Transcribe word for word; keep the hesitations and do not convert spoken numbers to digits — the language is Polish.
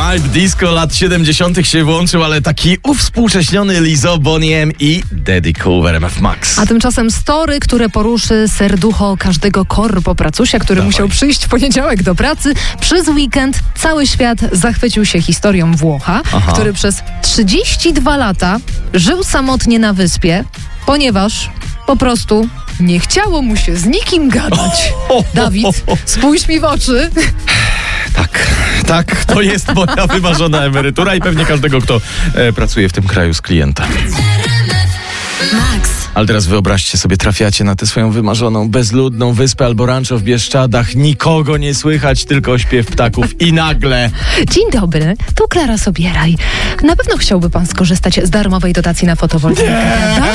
Vibe disco lat siedemdziesiątych się włączył, ale taki uwspółcześniony Lizzo, Bonnie M i Daddy Cool w R M F Max. A tymczasem story, które poruszy serducho każdego korpopracusia, który Dawaj. musiał przyjść w poniedziałek do pracy. Przez weekend cały świat zachwycił się historią Włocha, Aha. który przez trzydzieści dwa lata żył samotnie na wyspie, ponieważ po prostu nie chciało mu się z nikim gadać. Dawid, spójrz mi w oczy. Tak, tak, to jest moja wymarzona emerytura i pewnie każdego, kto e, pracuje w tym kraju z klientem. Max. Ale teraz wyobraźcie sobie, trafiacie na tę swoją wymarzoną, bezludną wyspę albo rancho w Bieszczadach, nikogo nie słychać, tylko śpiew ptaków i nagle... Dzień dobry, tu Klara Sobieraj. Na pewno chciałby pan skorzystać z darmowej dotacji na fotowoltaikę, prawda?